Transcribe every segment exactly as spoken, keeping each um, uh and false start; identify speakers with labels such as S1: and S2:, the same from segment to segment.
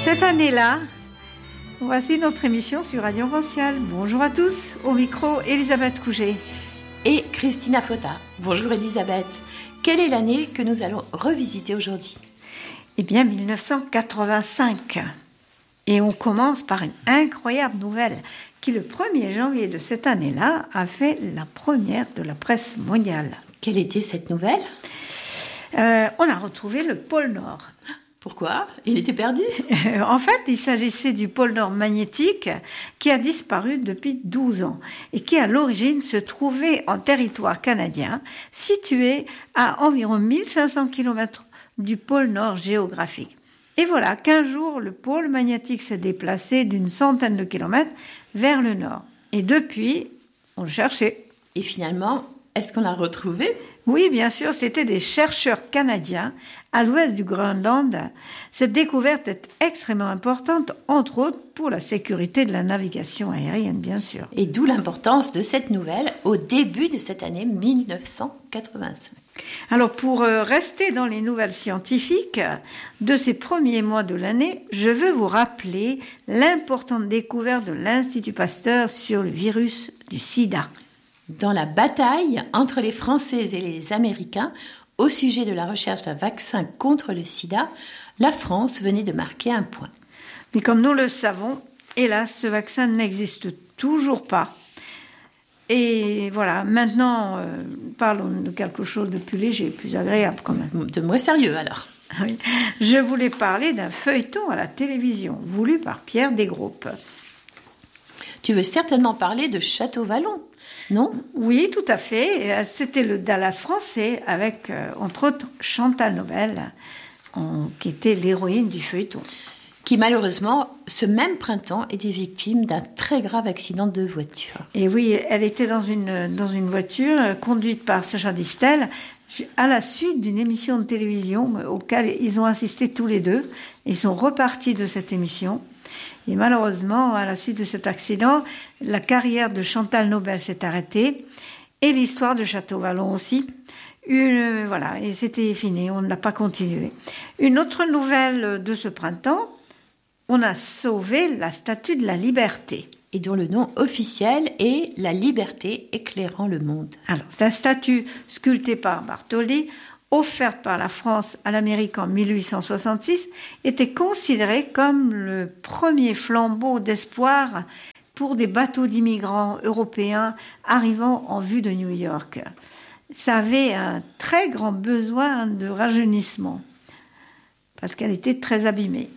S1: Cette année-là, voici notre émission sur Radio Rancial. Bonjour à tous, au micro Elisabeth Couget.
S2: Et Christina Fota. Bonjour Elisabeth. Quelle est l'année que nous allons revisiter aujourd'hui ?
S1: Eh bien, dix-neuf cent quatre-vingt-cinq. Et on commence par une incroyable nouvelle qui, le premier janvier de cette année-là, a fait la première de la presse mondiale.
S2: Quelle était cette nouvelle ?
S1: euh, On a retrouvé le pôle Nord.
S2: Pourquoi ? Il était perdu ?
S1: En fait, il s'agissait du pôle Nord magnétique qui a disparu depuis douze ans et qui, à l'origine, se trouvait en territoire canadien, situé à environ mille cinq cents kilomètres du pôle Nord géographique. Et voilà qu'un jour, le pôle magnétique s'est déplacé d'une centaine de kilomètres vers le nord. Et depuis, on le cherchait.
S2: Et finalement, est-ce qu'on l'a retrouvé ?
S1: Oui, bien sûr, c'était des chercheurs canadiens à l'ouest du Groenland. Cette découverte est extrêmement importante, entre autres pour la sécurité de la navigation aérienne, bien sûr.
S2: Et d'où l'importance de cette nouvelle au début de cette année dix-neuf cent quatre-vingt-cinq.
S1: Alors, pour rester dans les nouvelles scientifiques de ces premiers mois de l'année, je veux vous rappeler l'importante découverte de l'Institut Pasteur sur le virus du sida.
S2: Dans la bataille entre les Français et les Américains au sujet de la recherche d'un vaccin contre le sida, la France venait de marquer un point.
S1: Mais comme nous le savons, hélas, ce vaccin n'existe toujours pas. Et voilà, maintenant, euh, parlons de quelque chose de plus léger, plus agréable quand même.
S2: De moins sérieux alors.
S1: Oui. Je voulais parler d'un feuilleton à la télévision, voulu par Pierre Desgroupes.
S2: Tu veux certainement parler de Château Vallon, non ?
S1: Oui, tout à fait. C'était le Dallas français avec, euh, entre autres, Chantal Nobel, en, qui était l'héroïne du feuilleton.
S2: Qui malheureusement, ce même printemps, était victime d'un très grave accident de voiture.
S1: Et oui, elle était dans une, dans une voiture euh, conduite par Sacha Distel à la suite d'une émission de télévision auquel ils ont assisté tous les deux. Ils sont repartis de cette émission. Et malheureusement, à la suite de cet accident, la carrière de Chantal Nobel s'est arrêtée et l'histoire de Château Vallon aussi. Une, voilà, et c'était fini, on ne l'a pas continué. Une autre nouvelle de ce printemps, on a sauvé la Statue de la Liberté.
S2: Et dont le nom officiel est La Liberté éclairant le monde.
S1: Alors, la statue sculptée par Bartholdi, offerte par la France à l'Amérique en mille huit cent soixante-six, était considérée comme le premier flambeau d'espoir pour des bateaux d'immigrants européens arrivant en vue de New York. Ça avait un très grand besoin de rajeunissement, parce qu'elle était très abîmée.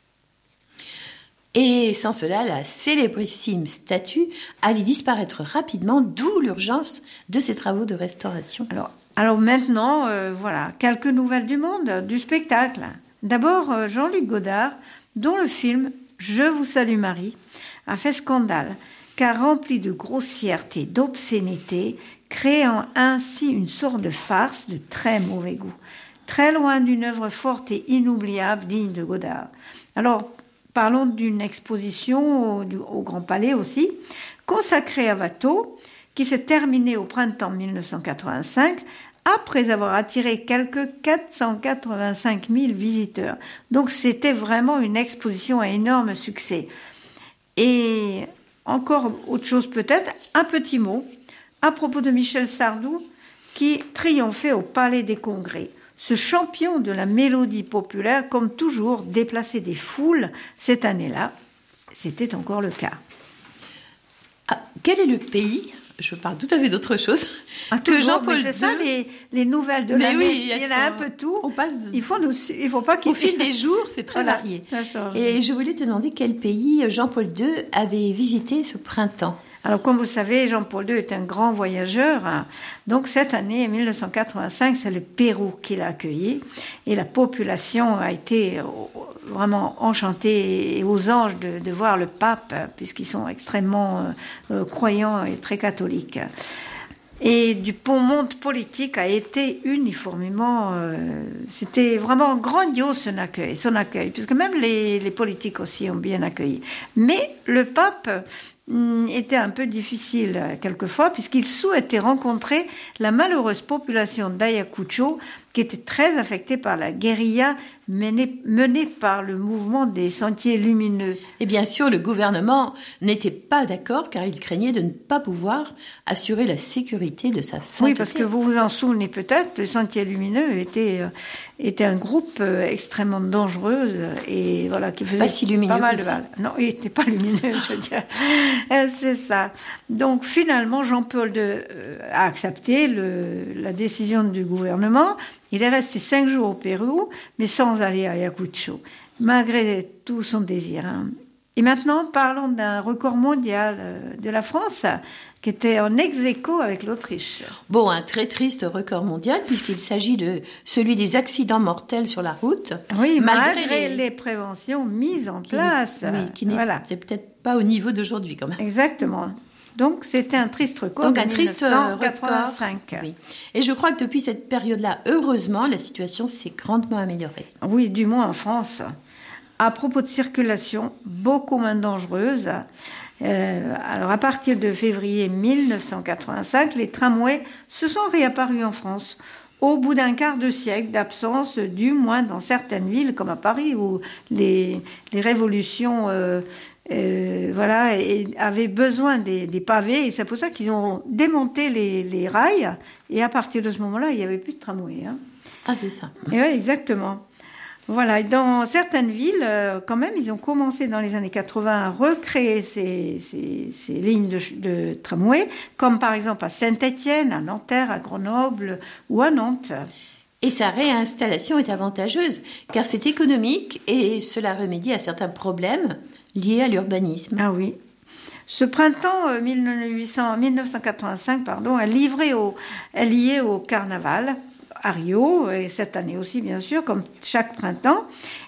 S2: Et sans cela, la célébrissime statue allait disparaître rapidement, d'où l'urgence de ces travaux de restauration.
S1: Alors, alors maintenant, euh, voilà, quelques nouvelles du monde, du spectacle. D'abord, euh, Jean-Luc Godard, dont le film « Je vous salue Marie » a fait scandale, car rempli de grossièreté, d'obscénité, créant ainsi une sorte de farce de très mauvais goût, très loin d'une œuvre forte et inoubliable digne de Godard. Alors, parlons d'une exposition au, au Grand Palais aussi, consacrée à Watteau, qui s'est terminée au printemps dix-neuf cent quatre-vingt-cinq, après avoir attiré quelques quatre cent quatre-vingt-cinq mille visiteurs. Donc c'était vraiment une exposition à énorme succès. Et encore autre chose peut-être, un petit mot à propos de Michel Sardou, qui triomphait au Palais des Congrès. Ce champion de la mélodie populaire, comme toujours, déplaçait des foules cette année-là. C'était encore le cas.
S2: Ah, quel est le pays ? Je parle tout à fait d'autre chose.
S1: Ah,
S2: que Jean-Paul
S1: c'est ça, les, les nouvelles de
S2: mais
S1: l'année.
S2: Oui,
S1: il y en a un peu tout.
S2: On passe de...
S1: Il faut nous, il faut pas qu'il...
S2: Au fil des jours, c'est très
S1: voilà,
S2: varié.
S1: Ça change.
S2: Et je voulais te demander quel pays Jean-Paul deux avait visité ce printemps.
S1: Alors, comme vous savez, Jean-Paul deux est un grand voyageur. Donc, cette année, dix-neuf cent quatre-vingt-cinq, c'est le Pérou qui l'a accueilli. Et la population a été vraiment enchantée et aux anges de, de voir le pape, puisqu'ils sont extrêmement euh, croyants et très catholiques. Et du monde politique a été uniformément... Euh, c'était vraiment grandiose son accueil, son accueil, puisque même les, les politiques aussi ont bien accueilli. Mais le pape était un peu difficile quelquefois, puisqu'il souhaitait rencontrer la malheureuse population d'Ayacucho qui était très affecté par la guérilla menée, menée par le mouvement des Sentiers Lumineux.
S2: Et bien sûr, le gouvernement n'était pas d'accord car il craignait de ne pas pouvoir assurer la sécurité de sa sainteté.
S1: Oui, parce que vous vous en souvenez peut-être, les Sentiers Lumineux étaient, euh, étaient un groupe euh, extrêmement dangereux et voilà, qui faisait
S2: pas, si lumineux
S1: pas mal de
S2: ça.
S1: mal. Non, il n'était pas lumineux, je veux dire. Euh, c'est ça. Donc finalement, Jean-Paul deux euh, a accepté le, la décision du gouvernement. Il est resté cinq jours au Pérou, mais sans aller à Ayacucho, malgré tout son désir. Hein. Et maintenant, parlons d'un record mondial de la France, qui était en ex-aequo avec l'Autriche.
S2: Bon, un très triste record mondial, puisqu'il s'agit de celui des accidents mortels sur la route.
S1: Oui, malgré, malgré les... les préventions mises en
S2: qui,
S1: place.
S2: Oui, qui n'est
S1: voilà.
S2: peut-être pas au niveau d'aujourd'hui quand même.
S1: Exactement. Donc, c'était un triste record.
S2: Donc, un triste record.
S1: Oui.
S2: Et je crois que depuis cette période-là, heureusement, la situation s'est grandement améliorée.
S1: Oui, du moins en France. À propos de circulation, beaucoup moins dangereuse. Euh, alors, à partir de février mille neuf cent quatre-vingt-cinq, les tramways se sont réapparus en France. Au bout d'un quart de siècle d'absence, du moins dans certaines villes, comme à Paris, où les, les révolutions... Euh, Euh, voilà, et avaient besoin des, des pavés, et c'est pour ça qu'ils ont démonté les, les rails, et à partir de ce moment-là, il n'y avait plus de tramway. Hein.
S2: Ah, c'est ça.
S1: Et ouais, exactement. Voilà, et dans certaines villes, euh, quand même, ils ont commencé dans les années quatre-vingts à recréer ces, ces, ces lignes de, de tramway, comme par exemple à Saint-Étienne, à Nanterre, à Grenoble ou à Nantes.
S2: Et sa réinstallation est avantageuse, car c'est économique et cela remédie à certains problèmes liés à l'urbanisme.
S1: Ah oui. Ce printemps euh, mille neuf cent quatre-vingt-cinq pardon, est, livré au, est lié au carnaval à Rio, et cette année aussi bien sûr, comme chaque printemps.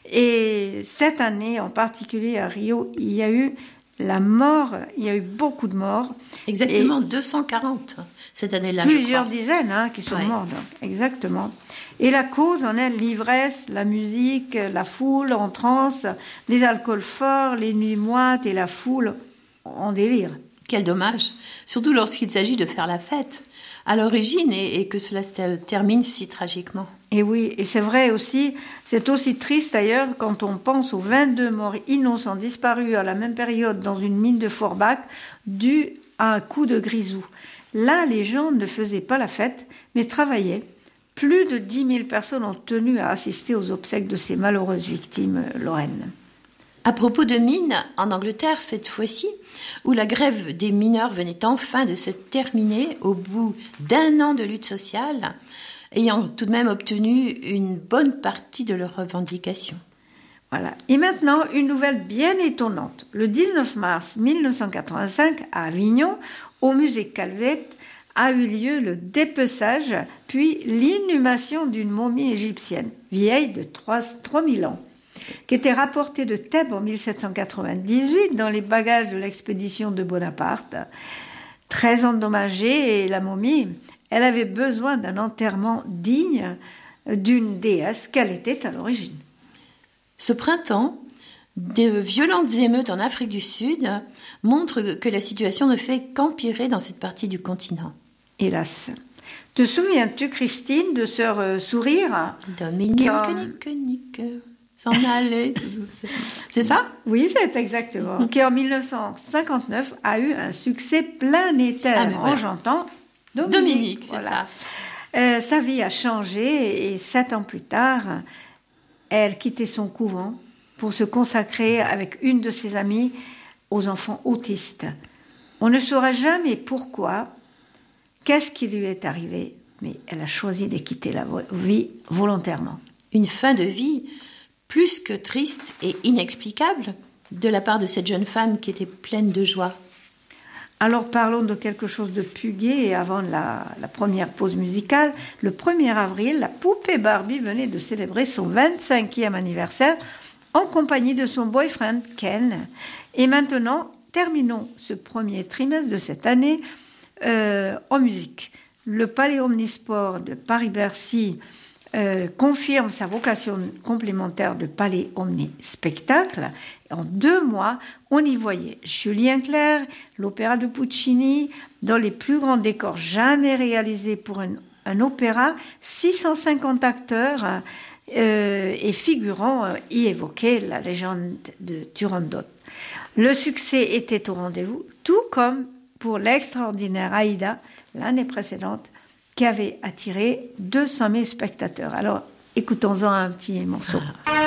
S1: Et cette année en particulier à Rio, il y a eu la mort, il y a eu beaucoup de morts.
S2: Exactement, et deux cent quarante cette année-là,
S1: plusieurs
S2: je crois.
S1: dizaines hein, qui sont
S2: ouais.
S1: morts, donc, exactement. Et la cause en est l'ivresse, la musique, la foule en transe, les alcools forts, les nuits moites et la foule en délire.
S2: Quel dommage, surtout lorsqu'il s'agit de faire la fête à l'origine et, et que cela se termine si tragiquement.
S1: Et oui, et c'est vrai aussi, c'est aussi triste d'ailleurs quand on pense aux vingt-deux morts innocents disparus à la même période dans une mine de Forbach due à un coup de grisou. Là, les gens ne faisaient pas la fête, mais travaillaient. Plus de dix mille personnes ont tenu à assister aux obsèques de ces malheureuses victimes lorraines.
S2: À propos de mines, en Angleterre cette fois-ci, où la grève des mineurs venait enfin de se terminer au bout d'un an de lutte sociale, ayant tout de même obtenu une bonne partie de leurs revendications.
S1: Voilà. Et maintenant, une nouvelle bien étonnante. Le dix-neuf mars mille neuf cent quatre-vingt-cinq, à Avignon, au musée Calvette, a eu lieu le dépeçage, puis l'inhumation d'une momie égyptienne, vieille de trois mille ans, qui était rapportée de Thèbes en mille sept cent quatre-vingt-dix-huit dans les bagages de l'expédition de Bonaparte. Très endommagée, et la momie, elle avait besoin d'un enterrement digne d'une déesse qu'elle était à l'origine.
S2: Ce printemps, de violentes émeutes en Afrique du Sud montrent que la situation ne fait qu'empirer dans cette partie du continent.
S1: Hélas. Te souviens-tu, Christine, de Sœur euh, Sourire
S2: Dominique, en... nique, nique, s'en allait tout doucement. C'est ça?
S1: Oui, c'est exactement. Qui en mille neuf cent cinquante-neuf a eu un succès planétaire ah, voilà. en chantant Dominique.
S2: Dominique, c'est voilà. ça.
S1: Euh, sa vie a changé et sept ans plus tard, elle quittait son couvent pour se consacrer avec une de ses amies aux enfants autistes. On ne saura jamais pourquoi, qu'est-ce qui lui est arrivé, mais elle a choisi de quitter la vie volontairement.
S2: Une fin de vie plus que triste et inexplicable de la part de cette jeune femme qui était pleine de joie.
S1: Alors parlons de quelque chose de plus gai, et avant la, la première pause musicale, le premier avril, la poupée Barbie venait de célébrer son vingt-cinquième anniversaire en compagnie de son boyfriend Ken. Et maintenant, terminons ce premier trimestre de cette année euh, en musique. Le Palais Omnisport de Paris-Bercy euh, confirme sa vocation complémentaire de Palais Omnispectacle. En deux mois, on y voyait Julien Clerc, l'opéra de Puccini, dans les plus grands décors jamais réalisés pour une un opéra, six cent cinquante acteurs euh, et figurants euh, y évoquaient la légende de Turandot. Le succès était au rendez-vous, tout comme pour l'extraordinaire Aïda, l'année précédente, qui avait attiré deux cent mille spectateurs. Alors, écoutons-en un petit morceau.
S2: Ah.